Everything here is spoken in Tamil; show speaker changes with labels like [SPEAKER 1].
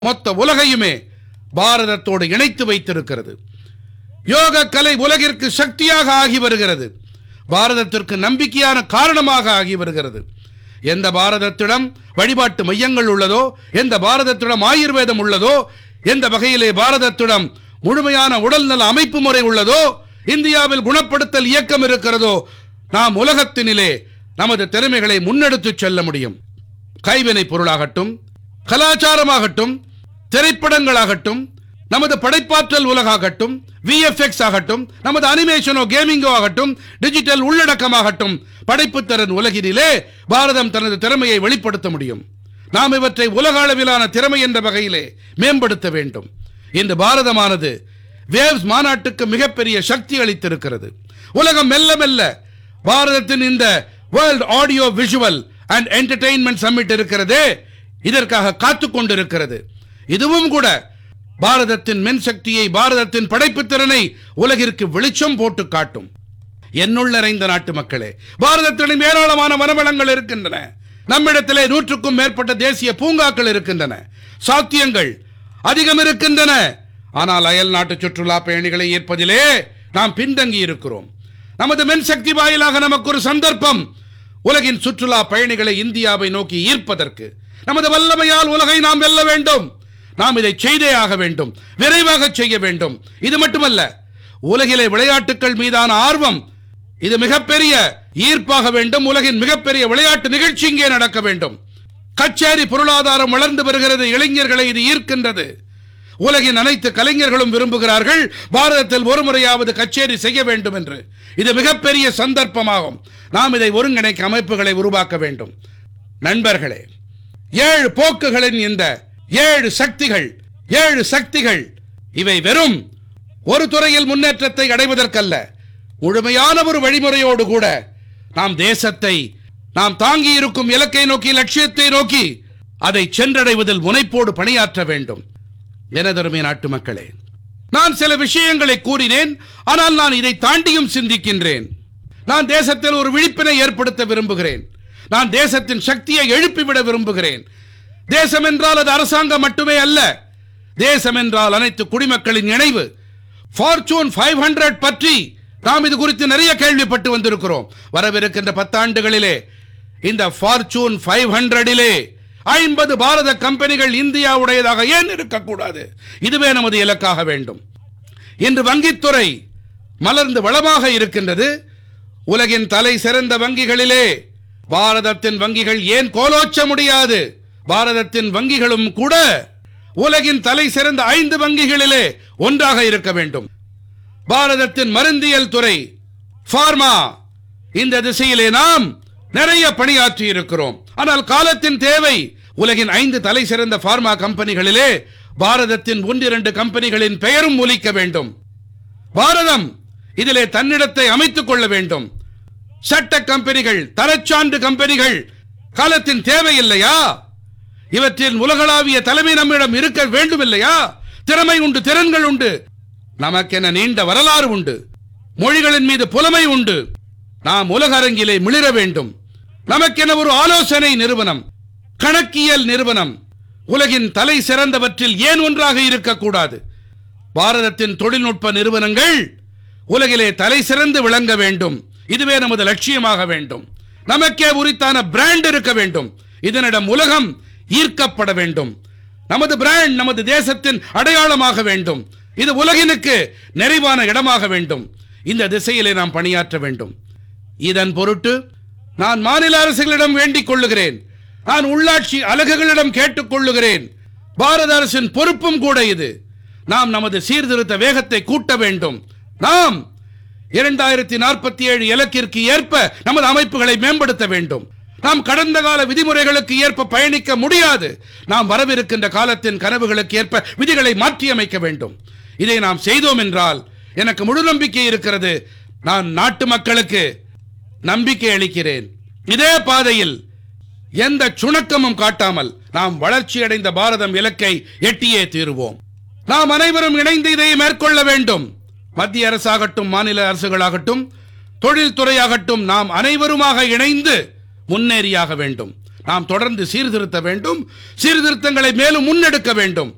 [SPEAKER 1] மொத்த உலகையுமே பாரதத்தோடு இணைத்து வைத்திருக்கிறது. யோக கலை உலகிற்கு சக்தியாக ஆகி வருகிறது. பாரதத்திற்கு நம்பிக்கையான காரணமாக ஆகி வருகிறது. எந்த பாரதத்திடம் வழிபாட்டு மையங்கள் உள்ளதோ, எந்த பாரதத்திடம் ஆயுர்வேதம் உள்ளதோ, எந்த வகையிலே பாரதத்திடம் முழுமையான உடல்நல அமைப்பு முறை உள்ளதோ, இந்தியாவில் குணப்படுத்தல் இயக்கம் இருக்கிறதோ, நாம் உலகத்தினிலே நமது திறமைகளை முன்னெடுத்துச் செல்ல முடியும். கைவினை பொருளாகட்டும், கலாச்சாரமாகட்டும், திரைப்படங்களாகட்டும், நமது படைப்பாற்றல் உலகாகட்டும், VFX ஆகட்டும், நமது அனிமேஷனோ கேமிங்கோ ஆகட்டும், டிஜிட்டல் உள்ளடக்கமாகட்டும், படைப்புத்திறன் உலகினிலே பாரதம் தனது திறமையை வெளிப்படுத்த முடியும். நாம் இவற்றை உலக அளவிலான திறமை என்ற வகையிலே மேம்படுத்த வேண்டும். இன்று பாரதமானது வேவ்ஸ் மாநாட்டுக்கு மிகப்பெரிய சக்தி அளித்திருக்கிறது. உலகம் மெல்ல மெல்ல பாரதத்தின் இந்த world audio visual and entertainment submit இருக்கிறதே, இதற்காக காத்துக் கொண்டிருக்கிறது. இதுவும் கூட பாரதத்தின் மின்சக்தியை, பாரதத்தின் படைப்பு திறனை உலகிற்கு வெளிச்சம் போட்டு காட்டும். என்னுள் நிறைந்த நாட்டு மக்களே, பாரதத்தின் ஏராளமான வனவளங்கள் இருக்கின்றன. நம்மிடத்திலே 100க்கும் மேற்பட்ட தேசிய பூங்காக்கள் இருக்கின்றன. சாத்தியங்கள் அதிகம் இருக்கின்றன. ஆனால் அயல் நாட்டு சுற்றுலா பயணிகளை ஈர்ப்பதிலே நாம் பின்தங்கி இருக்கிறோம். நமது மின்சக்தி வாயிலாக நமக்கு ஒரு சந்தர்ப்பம். உலகின் சுற்றுலா பயணிகளை இந்தியாவை நோக்கி ஈர்ப்பதற்கு நமது வல்லமையால் உலகை நாம் வெல்ல வேண்டும். நாம் இதை செய்தே ஆக வேண்டும், விரைவாக செய்ய வேண்டும். இது மட்டுமல்ல, உலகிலே விளையாட்டுகள் மீதான ஆர்வம் இது மிகப்பெரிய ஈர்ப்பாக வேண்டும். உலகின் மிகப்பெரிய விளையாட்டு நிகழ்ச்சி இங்கே நடக்க வேண்டும். கச்சேரி பொருளாதாரம் வளர்ந்து வருகிறது. இளைஞர்களை இது ஈர்க்கின்றது. உலகின் அனைத்து கலைஞர்களும் விரும்புகிறார்கள் பாரதத்தில் ஒரு முறையாவது கச்சேரி செய்ய வேண்டும் என்று. இது மிகப்பெரிய சந்தர்ப்பமாகும். நாம் இதை ஒருங்கிணைக்க அமைப்புகளை உருவாக்க வேண்டும். நண்பர்களே, 7 போக்குகளின் இந்த 7 சக்திகள் இவை வெறும் ஒரு துறையில் முன்னேற்றத்தை அடைவதற்கல்ல, முழுமையான ஒரு வழிமுறையோடு கூட நாம் தேசத்தை, நாம் தாங்கி இருக்கும் இலக்கை நோக்கி, லட்சியத்தை நோக்கி அதை சென்றடைவதில் முனைப்போடு பணியாற்ற வேண்டும். எனதருமை நாட்டு மக்களே, நான் சில விஷயங்களை கூறினேன். ஆனால் நான் இதை தாண்டியும் சிந்திக்கின்றேன். நான் தேசத்தில் ஒரு விழிப்பினை ஏற்படுத்த விரும்புகிறேன். நான் தேசத்தின் சக்தியை எழுப்பிவிட விரும்புகிறேன். தேசம் என்றால் அது அரசாங்கம் மட்டுமே அல்ல. தேசம் என்றால் அனைத்து குடிமக்களின் இணைவு. ஃபார்ச்சூன் 500 பற்றி நாம் இது குறித்து நிறைய கேள்விப்பட்டு வந்திருக்கிறோம். வரவிருக்கின்ற 10 ஆண்டுகளிலே இந்த ஃபார்ச்சூன் 500 50 பாரத கம்பெனிகள் இந்தியாவுடையதாக ஏன் இருக்கக்கூடாது? இதுவே நமது இலக்காக வேண்டும். இன்று வங்கித்துறை மலர்ந்து வளமாக இருக்கின்றது. உலகின் தலை சிறந்த வங்கிகளிலே பாரதத்தின் வங்கிகள் ஏன் கோலோச்ச முடியாது? பாரதத்தின் வங்கிகளும் கூட உலகின் தலை சிறந்த 5 வங்கிகளிலே ஒன்றாக இருக்க வேண்டும். பாரதத்தின் மருந்தியல் துறை, பார்மா, இந்த திசையிலே நாம் நிறைய பணியாற்றி இருக்கிறோம். ஆனால் காலத்தின் தேவை. உலகின் 5 தலை சிறந்த பார்மா கம்பெனிகளிலே பாரதத்தின் 1-2 கம்பெனிகளின் பெயரும் ஒலிக்க வேண்டும். பாரதம் இதிலே தன்னிடத்தை அமைத்துக் கொள்ள வேண்டும். சட்ட கம்பெனிகள், தரச்சான்று கம்பெனிகள் காலத்தின் தேவை இல்லையா? இவற்றின் உலகளாவிய தலைமை நம்மிடம் இருக்க வேண்டும் இல்லையா? திறமை உண்டு, திறன்கள் உண்டு, நமக்கென நீண்ட வரலாறு உண்டு, மொழிகளின் மீது புலமை உண்டு. நாம் உலக அரங்கிலே மிளிர வேண்டும். நமக்கென ஒரு ஆலோசனை நிறுவனம், கணக்கியல் நிறுவனம் உலகின் தலை சிறந்தவற்றில் ஏன் ஒன்றாக இருக்கக்கூடாது? பாரதத்தின் தொழில்நுட்ப நிறுவனங்கள் உலகிலே தலை சிறந்து விளங்க வேண்டும். இதுவே நமது லட்சியமாக வேண்டும். நமக்கே உரித்தான பிராண்ட் இருக்க வேண்டும். இதனிடம் உலகம் ஈர்க்கப்பட வேண்டும். நமது பிராண்ட் நமது தேசத்தின் அடையாளமாக வேண்டும். இது உலகினுக்கு நிறைவான இடமாக வேண்டும். இந்த திசையிலே நாம் பணியாற்ற வேண்டும். இதன் பொருட்டு நான் மாநில அரசுகளிடம் வேண்டிக் கொள்ளுகிறேன். நான் உள்ளாட்சி அலகுகளிடம் கேட்டுக் கொள்ளுகிறேன். பாரத அரசின் பொறுப்பும் கூட இது. நாம் நமது சீர்திருத்த வேகத்தை கூட்ட வேண்டும். நாம் 2047 இலக்கிற்கு ஏற்ப நமது அமைப்புகளை மேம்படுத்த வேண்டும். நாம் கடந்த கால விதிமுறைகளுக்கு ஏற்ப பயணிக்க முடியாது. நாம் வரவிருக்கின்ற காலத்தின் கனவுகளுக்கு ஏற்ப விதிகளை மாற்றியமைக்க வேண்டும். இதை நாம் செய்தோம் என்றால் எனக்கு முழு நம்பிக்கை இருக்கிறது. நான் நாட்டு மக்களுக்கு நம்பிக்கை அளிக்கிறேன். இதே பாதையில் எந்த சுணக்கமும் காட்டாமல் நாம் வளர்ச்சி அடைந்த பாரதம் இலக்கை எட்டியே தீருவோம். நாம் அனைவரும் இணைந்து இதை மேற்கொள்ள வேண்டும். மத்திய அரசாகட்டும், மாநில அரசுகளாகட்டும், தொழில்துறையாகட்டும், நாம் அனைவருமாக இணைந்து முன்னேறியாக வேண்டும். நாம் தொடர்ந்து சீர்திருத்த வேண்டும். சீர்திருத்தங்களை மேலும் முன்னெடுக்க வேண்டும்.